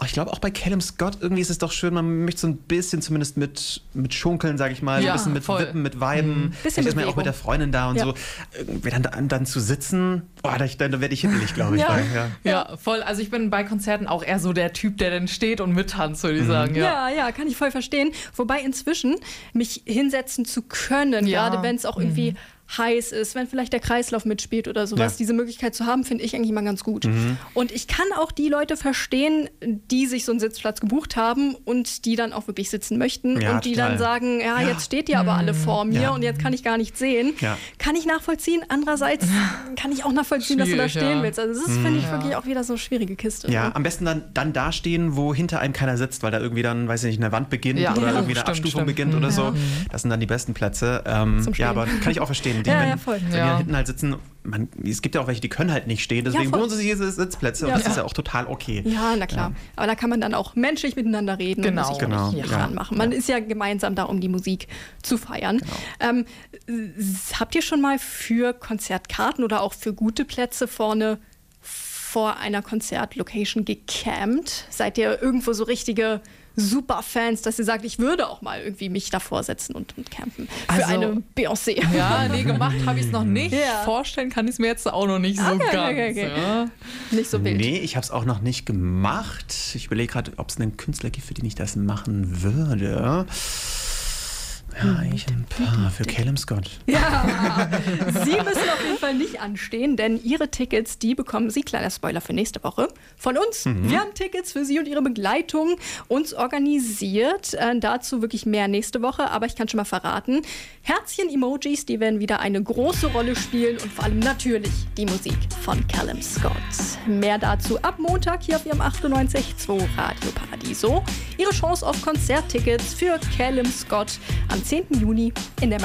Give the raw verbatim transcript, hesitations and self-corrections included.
Oh, ich glaube auch bei Callum Scott, irgendwie ist es doch schön, man möchte so ein bisschen zumindest mit, mit Schunkeln, sage ich mal, Ja, ein bisschen mit voll. Wippen, mit Viben. Mhm. Vielleicht ist man ja auch mit der Freundin da und Ja. so. Irgendwie Dann, dann, dann zu sitzen, oh, da, da, da werde ich himmelig, glaube ich. Ja. Bei, ja. Ja, voll. Also ich bin bei Konzerten auch eher so der Typ, der dann steht und mittanzt, würde ich sagen. Ja. Ja, ja, kann ich voll verstehen. Wobei inzwischen mich hinsetzen zu können, Ja. gerade wenn es auch irgendwie heiß ist, wenn vielleicht der Kreislauf mitspielt oder sowas, Ja. diese Möglichkeit zu haben, finde ich eigentlich mal ganz gut. Und ich kann auch die Leute verstehen, die sich so einen Sitzplatz gebucht haben und die dann auch wirklich sitzen möchten Ja, und die total. dann sagen, ja, Ja. jetzt steht ihr aber alle vor mir Ja. und jetzt kann ich gar nicht sehen. Ja. Kann ich nachvollziehen. Andererseits kann ich auch nachvollziehen, dass du da Schwierig, stehen ja. willst. Also das ist, finde ich, Ja. wirklich auch wieder so eine schwierige Kiste. Ja, ne? am besten dann, dann da stehen, wo hinter einem keiner sitzt, weil da irgendwie dann, weiß ich nicht, eine Wand beginnt Ja. oder Ja. irgendwie eine Stimmt, Abstufung stimmt. beginnt oder so. Ja. Das sind dann die besten Plätze. Ähm, Zum Stehen. ja, aber kann ich auch verstehen. Die, Ja, wenn, ja, voll. wenn Ja. die da hinten halt sitzen, man, es gibt ja auch welche, die können halt nicht stehen, deswegen Ja, voll. wohnen sie diese Sitzplätze Ja. und das Ja. ist ja auch total okay. Ja, na klar. Aber da kann man dann auch menschlich miteinander reden Genau. und sich Genau. auch nicht Ja. ranmachen. Man ist ja gemeinsam da, um die Musik zu feiern. Ähm, s- habt ihr schon mal für Konzertkarten oder auch für gute Plätze vorne vor einer Konzertlocation gecampt? Seid ihr irgendwo so richtige Superfans, dass ihr sagt, ich würde auch mal irgendwie mich davor setzen und, und campen für Also- eine Beyoncé? Ja, nee, gemacht habe ich es noch nicht. Ja. Vorstellen kann ich es mir jetzt auch noch nicht so Okay, okay, ganz. okay, okay. Ja. Nicht so wild. Nee, ich habe es auch noch nicht gemacht. Ich überlege gerade, ob es einen Künstler gibt, für den ich das machen würde. Ja, eigentlich ein paar. Für Callum Scott. Ja, Sie müssen auf jeden Fall nicht anstehen, denn Ihre Tickets, die bekommen Sie, kleiner Spoiler für nächste Woche, von uns. Wir haben Tickets für Sie und Ihre Begleitung uns organisiert. Äh, dazu wirklich mehr nächste Woche, aber ich kann schon mal verraten, Herzchen-Emojis, die werden wieder eine große Rolle spielen und vor allem natürlich die Musik von Callum Scott. Mehr dazu ab Montag hier auf Ihrem achtundneunzig Komma zwei Radio Paradiso. Ihre Chance auf Konzerttickets für Callum Scott am zehnten Juni in der